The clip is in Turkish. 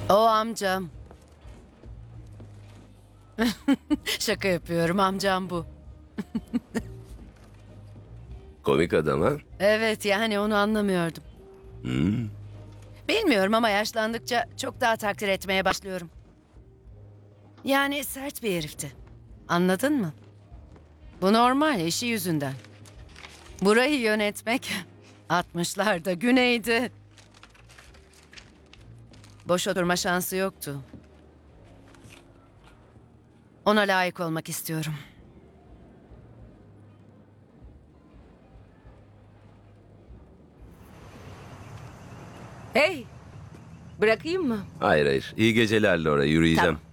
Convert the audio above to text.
O amcam. Şaka yapıyorum, amcam bu. Komik adam ha? Evet, yani onu anlamıyordum. Bilmiyorum ama yaşlandıkça çok daha takdir etmeye başlıyorum. Yani sert bir herifti. Anladın mı? Bu normal, işi yüzünden. Burayı yönetmek 60'larda güneydi. Boş oturma şansı yoktu. Ona layık olmak istiyorum. Hey, bırakayım mı? Hayır hayır. İyi geceler Laura. Yürüyeceğim. Tamam.